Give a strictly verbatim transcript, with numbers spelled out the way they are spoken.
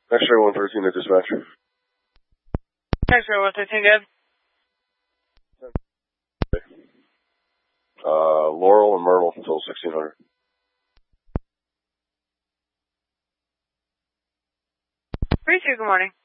X-ray one thirteen to dispatch. X-ray one thirteen, good. Uh, Laurel and Myrtle until sixteen hundred. three two, good morning.